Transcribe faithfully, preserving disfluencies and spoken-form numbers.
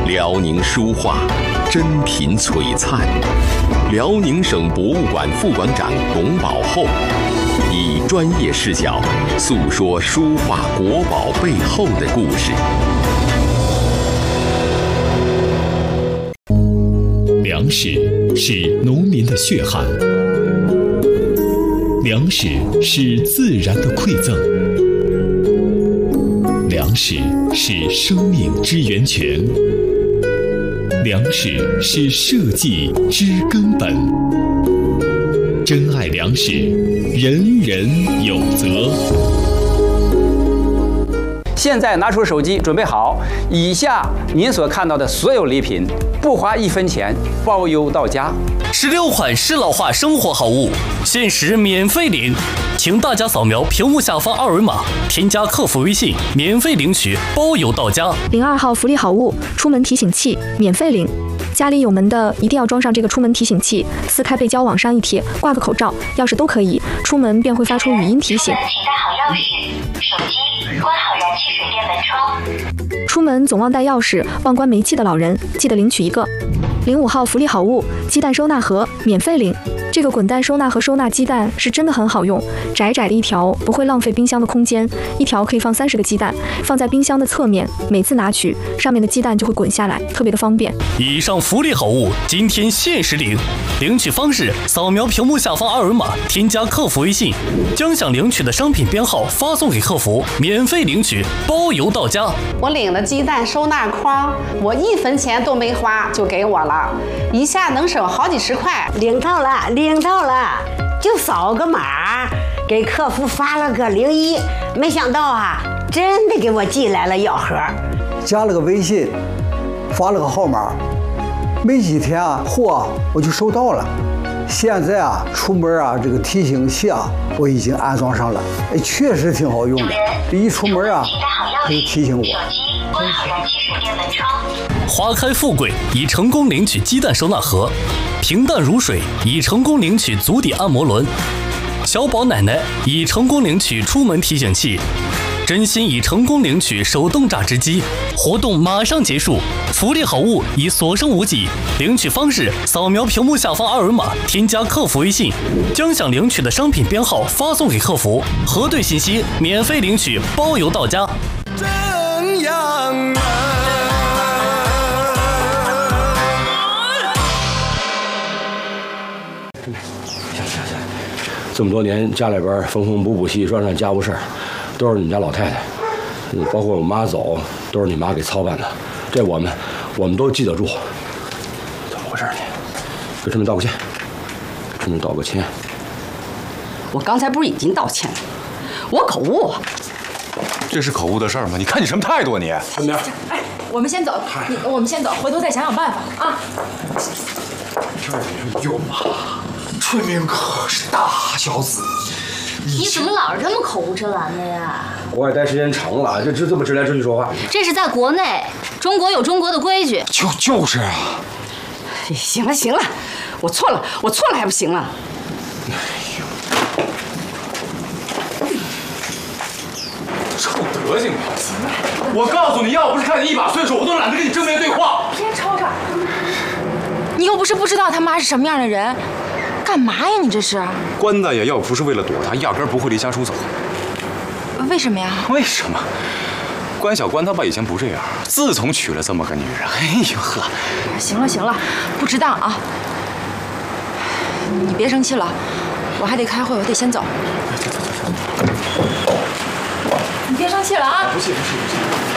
辽宁书画珍品璀璨。辽宁省博物馆副馆长龚宝厚以专业视角诉说书画国宝背后的故事。粮食是农民的血汗，粮食是自然的馈赠，粮食是生命之源泉，粮食是社稷之根本。珍爱粮食，人人有责。 现在拿出手机，准备好。以下您所看到的所有礼品，不花一分钱，包邮到家。 十六款适老化生活好物，限时免费领，请大家扫描屏幕下方二维码，添加客服微信，免费领取，包邮到家。 零二号福利好物，出门提醒器，免费领。家里有门的一定要装上这个出门提醒器，撕开背胶往上一贴，挂个口罩、钥匙都可以，出门便会发出语音提醒。 请带好钥匙、手机，关好燃气水电门窗。 出门总忘带钥匙、忘关煤气的老人，记得领取一个。零五号福利好物，鸡蛋收纳盒，免费领。这个滚蛋收纳盒收纳鸡蛋是真的很好用，窄窄的一条不会浪费冰箱的空间，一条可以放三十个鸡蛋，放在冰箱的侧面，每次拿取上面的鸡蛋就会滚下来，特别的方便。 以上福利好物今天限时领，领取方式扫描屏幕下方二维码，添加客服微信，将想领取的商品编号发送给客服，免费领取，包邮到家。 我领了鸡蛋收纳筐，我一分钱都没花就给我了，一下能省好几十块。 领到了，领到了，就扫个码，给客服发了个零一，没想到啊，真的给我寄来了药盒， 加了个微信，发了个号码，没几天啊，货我就收到了。现在啊，出门啊，这个提醒器啊，我已经安装上了，哎，确实挺好用的。一出门啊，它就提醒我。 关好燃气水电门窗。 花开富贵已成功领取鸡蛋收纳盒，平淡如水已成功领取足底按摩轮，小宝奶奶已成功领取出门提醒器，真心已成功领取手动榨汁机。活动马上结束，福利好物已所剩无几。领取方式扫描屏幕下方二维码，添加客服微信，将想领取的商品编号发送给客服，核对信息，免费领取，包邮到家。 正阳门。 这么多年家里边缝缝补补洗洗涮涮家务事儿，都是你们家老太太，嗯，包括我妈走都是你妈给操办的，这我们我们都记得住。怎么回事你？给春明道个歉，春明道个歉。 我刚才不是已经道歉了？我口误。 这是口误的事儿吗？你看你什么态度你？ 春明， 哎，我们先走，你我们先走，回头再想想办法啊。 这有用吗？春明可是大小子， 你怎么老是这么口无遮拦的呀？ 国外待时间长了，就这这么直来直去说话。 这是在国内，中国有中国的规矩。 就就是啊。 行了行了，我错了，我错了还不行了？ 哎呦，臭德行！ 我告诉你，要不是看你一把岁数，我都懒得跟你正面对话。 别吵吵，你又不是不知道他妈是什么样的人。干嘛呀？你这是？ 关大爷要不是为了躲他，压根儿不会离家出走。 为什么呀？ 为什么？关小关他爸以前不这样，自从娶了这么个女人，哎呦呵！ 行了行了，不值当啊！你别生气了，我还得开会，我得先走。你别生气了啊！ 不气不气不气。